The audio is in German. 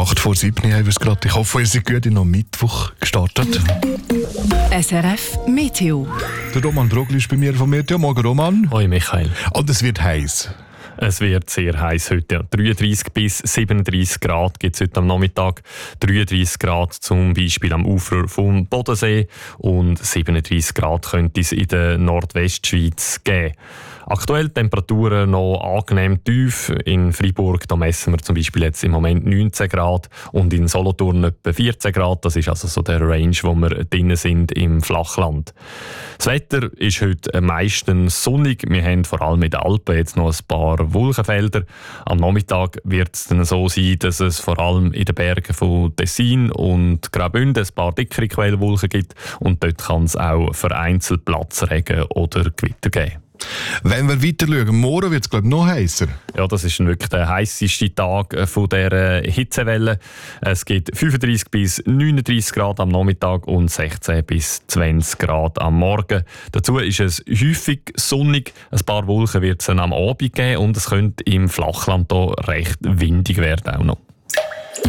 8:07 haben wir es gerade. Ich hoffe, ihr seid gut in am Mittwoch gestartet. SRF Meteo. Der Roman Brogli ist bei mir vom Meteo. Morgen, Roman. Hoi Michael. Und es wird heiß. Es wird sehr heiß heute. 33 bis 37 Grad gibt es heute am Nachmittag. 33 Grad zum Beispiel am Ufer vom Bodensee und 37 Grad könnte es in der Nordwestschweiz geben. Aktuell Temperaturen noch angenehm tief. In Freiburg da messen wir zum Beispiel jetzt im Moment 19 Grad und in Solothurn etwa 14 Grad. Das ist also so der Range, wo wir drinnen sind im Flachland. Das Wetter ist heute meistens sonnig. Wir haben vor allem in den Alpen jetzt noch ein paar Wolkenfelder. Am Nachmittag wird es dann so sein, dass es vor allem in den Bergen von Tessin und Graubünden ein paar dickere Quellwolken gibt und dort kann es auch vereinzelt Platzregen oder Gewitter geben. Wenn wir weiter schauen, morgen wird es glaube ich noch heißer. Ja, das ist wirklich der heisseste Tag von dieser Hitzewelle. Es gibt 35 bis 39 Grad am Nachmittag und 16 bis 20 Grad am Morgen. Dazu ist es häufig sonnig. Ein paar Wolken wird es am Abend geben und es könnte im Flachland hier recht windig werden auch noch.